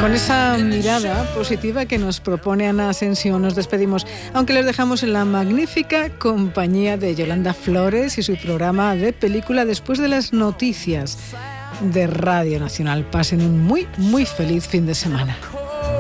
Con esa mirada positiva que nos propone Ana Asensio nos despedimos, aunque les dejamos en la magnífica compañía de Yolanda Flores y su programa de película después de las noticias de Radio Nacional. Pasen un muy, muy feliz fin de semana.